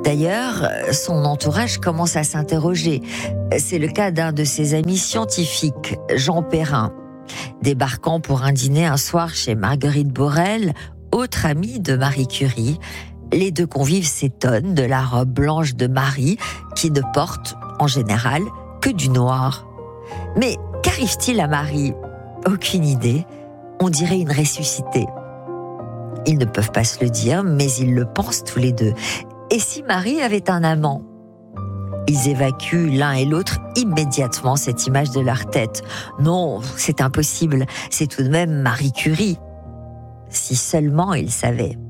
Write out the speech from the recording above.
D'ailleurs, son entourage commence à s'interroger. C'est le cas d'un de ses amis scientifiques, Jean Perrin. Débarquant pour un dîner un soir chez Marguerite Borel, autre amie de Marie Curie, les deux convives s'étonnent de la robe blanche de Marie, qui ne porte, en général, que du noir. Mais qu'arrive-t-il à Marie ? Aucune idée. On dirait une ressuscitée. Ils ne peuvent pas se le dire, mais ils le pensent tous les deux. Et si Marie avait un amant ? Ils évacuent l'un et l'autre immédiatement cette image de leur tête. Non, c'est impossible, c'est tout de même Marie Curie. Si seulement ils savaient.